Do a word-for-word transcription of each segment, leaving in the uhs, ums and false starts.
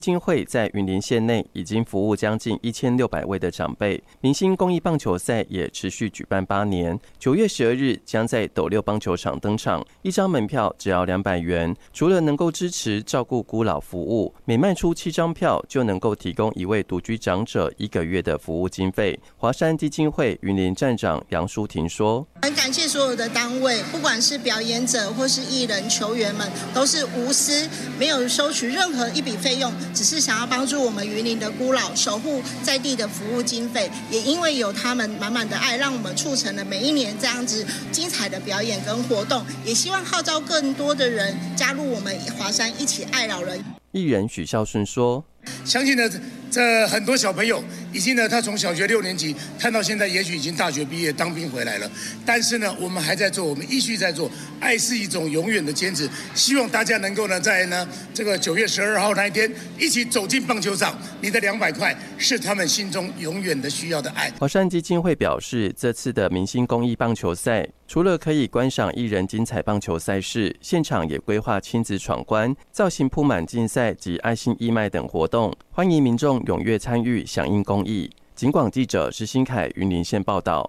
基金会在云林县内已经服务将近一千六百位的长辈，明星公益棒球赛也持续举办八年。九月十二日将在斗六棒球场登场，一张门票只要两百元。除了能够支持照顾孤老服务，每卖出七张票就能够提供一位独居长者一个月的服务经费。华山基金会云林站长杨淑婷说：“ 很感谢所有的单位，不管是表演者或是艺人、球员们，都是无私，没有收取任何一笔费用。”只是想要帮助我们云林的孤老，守护在地的服务经费，也因为有他们满满的爱，让我们促成了每一年这样子精彩的表演跟活动，也希望号召更多的人加入我们华山一起爱老人。 艺人许孝顺说：“ 相信呢，这很多小朋友已经呢，他从小学六年级看到现在，也许已经大学毕业当兵回来了。但是呢，我们还在做，我们继续在做。爱是一种永远的坚持，希望大家能够呢，在呢这个九月十二号那一天，一起走进棒球场。你的两百块是他们心中永远的需要的爱。” 华山基金会表示，这次的明星公益棒球赛，除了可以观赏艺人精彩棒球赛事，现场也规划亲子闯关、造型铺满竞赛及爱心义卖等活动，欢迎民众踊跃参与，响应公益。警广记者施新凯云林县报道。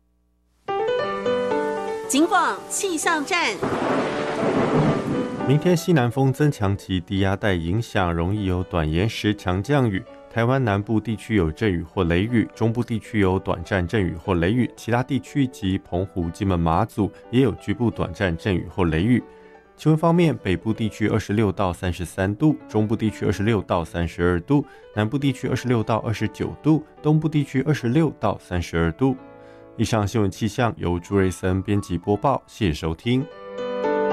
警广气象站。 明天西南风增强及低压带影响，容易有短延时强降雨。台湾南部地区有阵雨或雷雨，中部地区有短暂阵雨或雷雨，其他地区及澎湖、金门、马祖也有局部短暂阵雨或雷雨。气温方面，北部地区二十六到三十三度，中部地区二十六到三十二度，南部地区二十六到二十九度，东部地区二十六到三十二度。以上新闻气象由朱瑞森编辑播报，谢谢收听。